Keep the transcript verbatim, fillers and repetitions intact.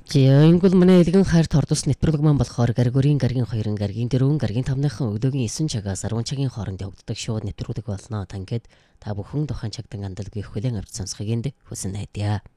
За ингүүл манай элгэн хайр тордус нэвтрүүлэг маань болохоор гаргуурын гаргийн хоёрын гаргийн дөрвөн гаргийн тавныхан өдөөгийн эсэн цагаас арван цагийн хооронд явагддаг шууд нэвтрүүлэг болно. Та ингээд та бүхэн тухайн цагт андалгүй хүлээн авч сонсхийг хүсэн найдаа.